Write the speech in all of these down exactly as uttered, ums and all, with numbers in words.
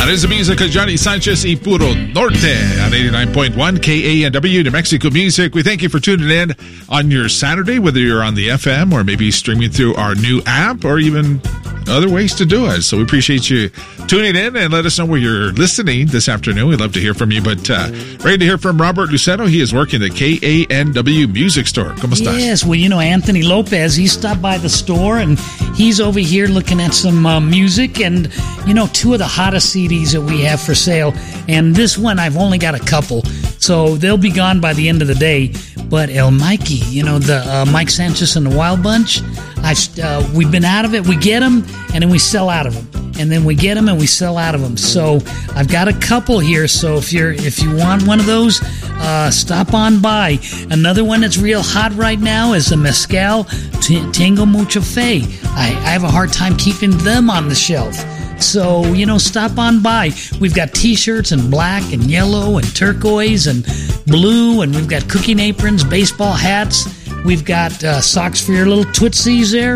That is the music of Johnny Sanchez y Puro Norte on eighty-nine point one K A N W, New Mexico Music. We thank you for tuning in on your Saturday, whether you're on the F M or maybe streaming through our new app or even other ways to do it. So we appreciate you tuning in and let us know where you're listening this afternoon. We'd love to hear from you. But uh, ready to hear from Robert Lucero. He is working at K A N W Music Store. ¿Cómo estás? Yes, well, you know, Anthony Lopez, he stopped by the store and he's over here looking at some uh, music and, you know, two of the hottest C Ds that we have for sale. And this one, I've only got a couple. So they'll be gone by the end of the day. But El Mikey, you know, the uh, Mike Sanchez and the Wild Bunch, I've, uh, we've been out of it. We get them, and then we sell out of them. And then we get them, and we sell out of them. So I've got a couple here. So if you're if you want one of those, uh, stop on by. Another one that's real hot right now is the Mezcal T- Tengo Mucho Fe. I, I have a hard time keeping them on the shelf. So, you know, stop on by. We've got T-shirts in black and yellow and turquoise and blue, and we've got cooking aprons, baseball hats. We've got uh, socks for your little Tootsies there.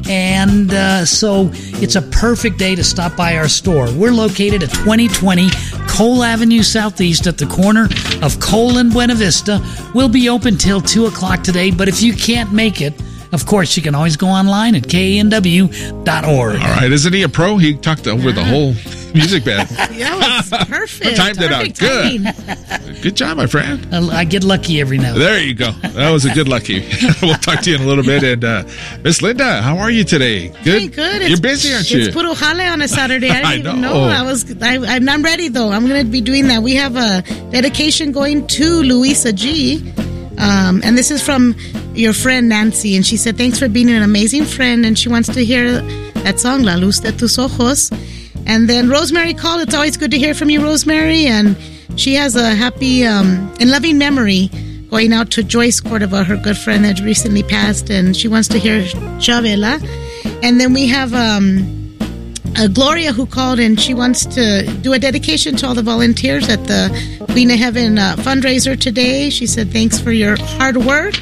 And uh, so it's a perfect day to stop by our store. We're located at twenty twenty Cole Avenue Southeast at the corner of Cole and Buena Vista. We'll be open till two o'clock today, but if you can't make it, of course, you can always go online at K A N W dot org. All right. Isn't he a pro? He talked over the whole music band. Yeah, it was perfect. Timed it out. Good. Good job, my friend. I get lucky every now and then. There you go. That was a good lucky. We'll talk to you in a little bit. And uh, Miss Linda, how are you today? Good. Hey, good. You're it's, busy, aren't you? It's puro jale on a Saturday. I didn't I even know. know. I was. I, I'm not ready though. I'm going to be doing that. We have a dedication going to Luisa G. Um, and this is from your friend Nancy, and she said, thanks for being an amazing friend, and she wants to hear that song, La Luz de Tus Ojos. And then Rosemary called. It's always good to hear from you, Rosemary, and she has a happy um, and loving memory going out to Joyce Cordova, her good friend that recently passed, and she wants to hear Chavela. And then we have um, uh, Gloria who called, and she wants to do a dedication to all the volunteers at the Queen of Heaven uh, fundraiser today. She said, thanks for your hard work.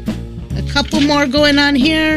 A couple more going on here.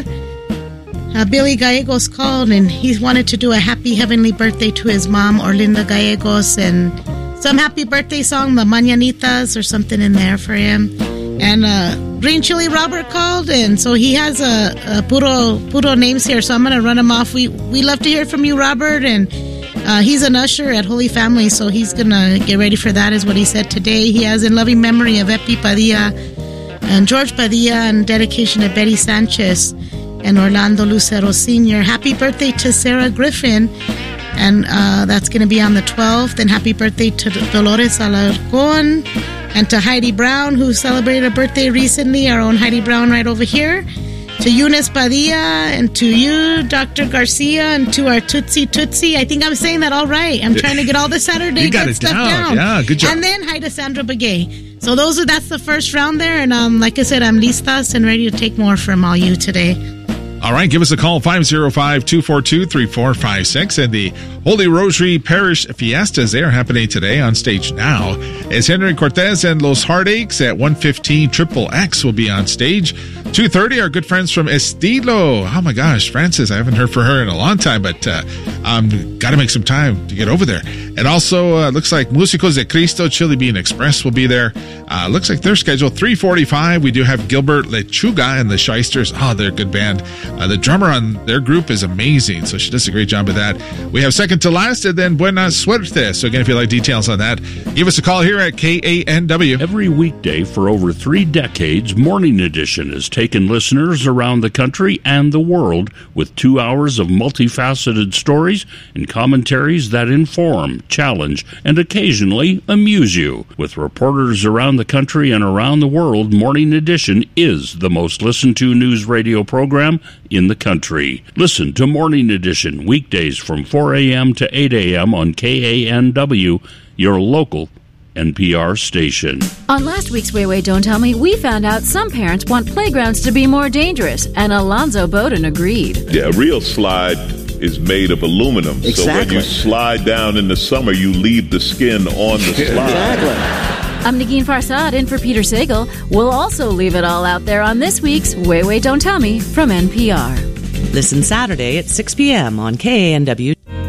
Uh, Billy Gallegos called, and he wanted to do a happy heavenly birthday to his mom, Orlinda Gallegos, and some happy birthday song, the Mañanitas, or something in there for him. And uh, Green Chili Robert called, and so he has a, a puro, puro names here, so I'm going to run them off. We we love to hear from you, Robert, and uh, he's an usher at Holy Family, so he's going to get ready for that, is what he said today. He has in loving memory of Epi Padilla and George Padilla, and dedication to Betty Sanchez and Orlando Lucero Senior Happy birthday to Sarah Griffin, and uh, that's going to be on the twelfth. And happy birthday to Dolores Alarcon and to Heidi Brown, who celebrated a birthday recently, our own Heidi Brown right over here. To Eunice Padilla, and to you, Doctor Garcia, and to our Tootsie Tootsie. I think I'm saying that all right. I'm trying to get all the Saturday you got good it stuff down. down. Yeah, good job. And then hi to Sandra Begay. So those are that's the first round there, and um, like I said, I'm listas and ready to take more from all you today. All right, give us a call, five oh five, two four two, three four five six. And the Holy Rosary Parish Fiestas, they are happening today. On stage now is Henry Cortez and Los Heartaches at one fifteen. Triple X will be on stage. two thirty, our good friends from Estilo. Oh my gosh, Frances, I haven't heard from her in a long time, but uh, um, got to make some time to get over there. And also, uh, looks like Músicos de Cristo, Chili Bean Express will be there. Uh, looks like they're scheduled three forty-five. We do have Gilbert Lechuga and the Shysters. Oh, they're a good band. Uh, the drummer on their group is amazing, so she does a great job of that. We have Second to Last and then Buena Suerte. So again, if you'd like details on that, give us a call here at K A N W. Every weekday for over three decades, Morning Edition has taken listeners around the country and the world with two hours of multifaceted stories and commentaries that inform, challenge, and occasionally amuse you. With reporters around the country and around the world, Morning Edition is the most listened to news radio program in the country. Listen to Morning Edition weekdays from four a.m. to eight a.m. on K A N W, your local N P R station. On last week's Way Way Don't Tell Me, we found out some parents want playgrounds to be more dangerous, and Alonzo Bowden agreed. Yeah, a real slide is made of aluminum. Exactly. So when you slide down in the summer, you leave the skin on the slide. Exactly. I'm Negin Farsad in for Peter Sagal. We'll also leave it all out there on this week's Way Way Don't Tell Me from N P R. Listen Saturday at six p.m. on K A N W.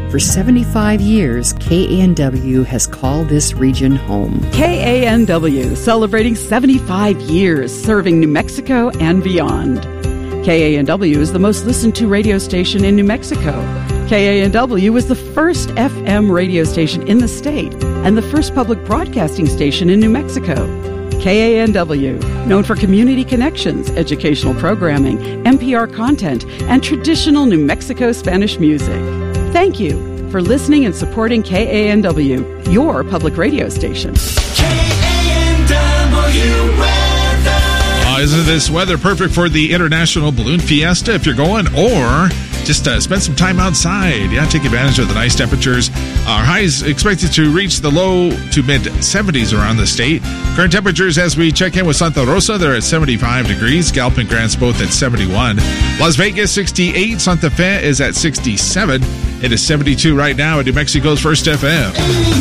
For seventy-five years, K A N W has called this region home. K A N W, celebrating seventy-five years serving New Mexico and beyond. K A N W is the most listened to radio station in New Mexico. K A N W was the first F M radio station in the state and the first public broadcasting station in New Mexico. K A N W, known for community connections, educational programming, N P R content, and traditional New Mexico Spanish music. Thank you for listening and supporting K A N W, your public radio station. K A N W weather. Uh, isn't this weather perfect for the International Balloon Fiesta if you're going, or just uh, spend some time outside? Yeah, take advantage of the nice temperatures. Our highs expected to reach the low to mid seventies around the state. Current temperatures as we check in with Santa Rosa, they're at seventy-five degrees. Gallup and Grants both at seventy-one. Las Vegas, sixty-eight. Santa Fe is at sixty-seven. It is seventy-two right now at New Mexico's First F M.